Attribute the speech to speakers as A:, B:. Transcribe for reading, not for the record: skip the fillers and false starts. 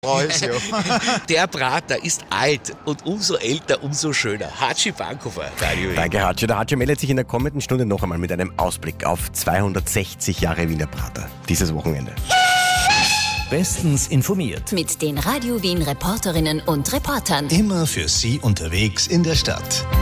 A: Also.
B: Der Prater ist alt und umso älter, umso schöner. Hatschi Bankhofer, Radio Wien.
A: Danke, Hatschi. Der Hatschi meldet sich in der kommenden Stunde noch einmal mit einem Ausblick auf 260 Jahre Wiener Prater dieses Wochenende.
C: Bestens informiert.
D: Mit den Radio Wien Reporterinnen und Reportern.
C: Immer für Sie unterwegs in der Stadt.